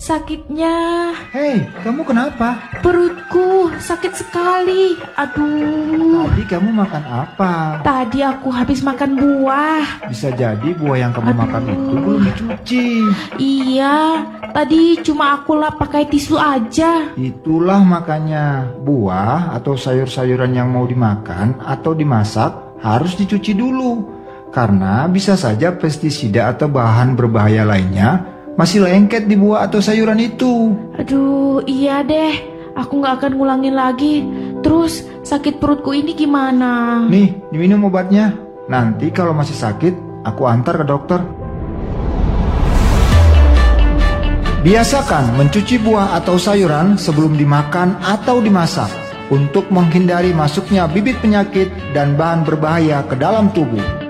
sakitnya. Hei, kamu kenapa? Perutku sakit sekali. Aduh. Tadi kamu makan apa? Tadi aku habis makan buah. Bisa jadi buah yang kamu makan itu belum dicuci. Iya, tadi cuma aku lap pakai tisu aja. Itulah makanya buah atau sayur-sayuran yang mau dimakan atau dimasak harus dicuci dulu. Karena bisa saja pestisida atau bahan berbahaya lainnya masih lengket di buah atau sayuran itu. Aduh, iya deh. Aku gak akan ngulangin lagi. Terus sakit perutku ini gimana? Nih, diminum obatnya. Nanti kalau masih sakit, aku antar ke dokter. Biasakan mencuci buah atau sayuran sebelum dimakan atau dimasak untuk menghindari masuknya bibit penyakit dan bahan berbahaya ke dalam tubuh.